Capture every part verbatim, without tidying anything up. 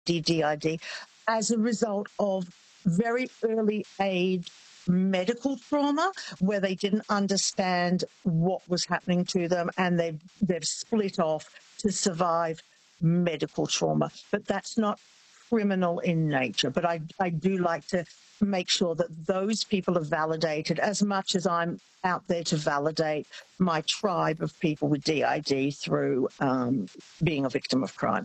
D I D as a result of very early age medical trauma where they didn't understand what was happening to them, and they've, they've split off to survive medical trauma. But that's not criminal in nature. But I, I do like to make sure that those people are validated as much as I'm out there to validate my tribe of people with D I D through um, being a victim of crime.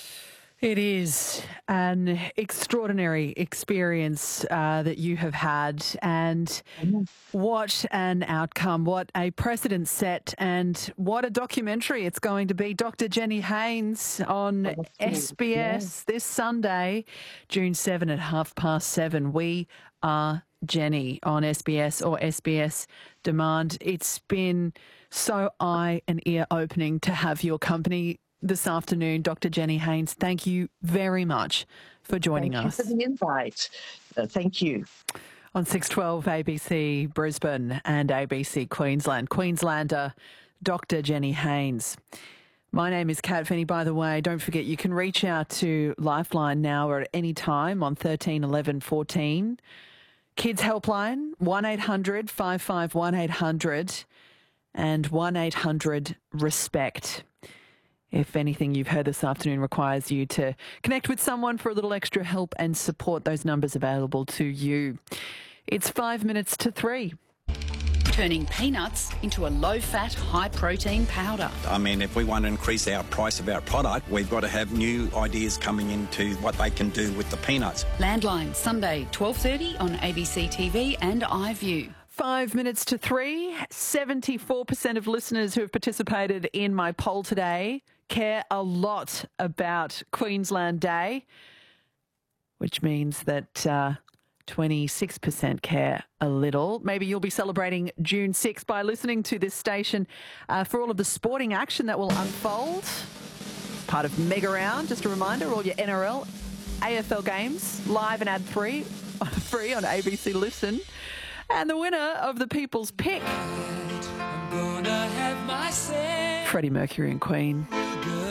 It is an extraordinary experience uh, that you have had, and what an outcome, what a precedent set, and what a documentary it's going to be. Doctor Jenny Haynes on S B S this Sunday, June seventh at half past seven. We Are Jenny on S B S or S B S Demand. It's been so eye and ear opening to have your company this afternoon, Doctor Jenny Haynes. Thank you very much for joining thank us. Thank you for the invite. Uh, thank you. On six twelve A B C Brisbane and A B C Queensland, Queenslander Doctor Jenny Haynes. My name is Kat Finney, by the way. Don't forget you can reach out to Lifeline now or at any time on thirteen eleven fourteen. Kids Helpline, one eight hundred five five one eight hundred and one eight hundred RESPECT. If anything you've heard this afternoon requires you to connect with someone for a little extra help and support, those numbers available to you. It's five minutes to three. Turning peanuts into a low-fat, high-protein powder. I mean, if we want to increase our price of our product, we've got to have new ideas coming into what they can do with the peanuts. Landline, Sunday, twelve thirty on A B C T V and iView. Five minutes to three. seventy-four percent of listeners who have participated in my poll today care a lot about Queensland Day, which means that uh, twenty-six percent care a little. Maybe you'll be celebrating June sixth by listening to this station uh, for all of the sporting action that will unfold. Part of Mega Round, just a reminder, all your N R L, A F L games, live and ad-free free on A B C Listen. And the winner of the People's Pick, Freddie Mercury and Queen.